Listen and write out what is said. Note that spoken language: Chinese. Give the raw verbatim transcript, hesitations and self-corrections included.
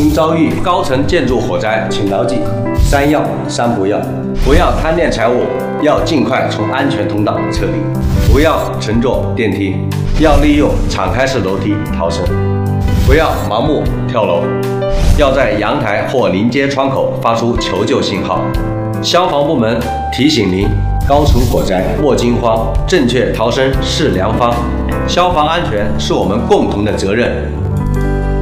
您遭遇高层建筑火灾，请牢记三要三不要：不要贪恋财物，要尽快从安全通道撤离；不要乘坐电梯，要利用敞开式楼梯逃生；不要盲目跳楼，要在阳台或临街窗口发出求救信号。消防部门提醒您：高层火灾莫惊慌，正确逃生是良方。消防安全是我们共同的责任。